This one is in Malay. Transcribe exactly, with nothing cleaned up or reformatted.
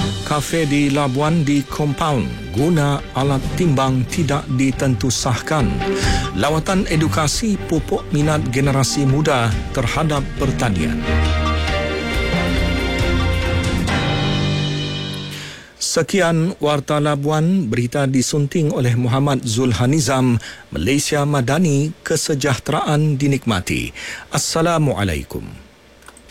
Kafe di Labuan di compound guna alat timbang tidak ditentusahkan. Lawatan edukasi pupuk minat generasi muda terhadap pertanian. Sekian Warta Labuan, berita disunting oleh Muhammad Zulhanizam. Malaysia Madani, kesejahteraan dinikmati. Assalamualaikum.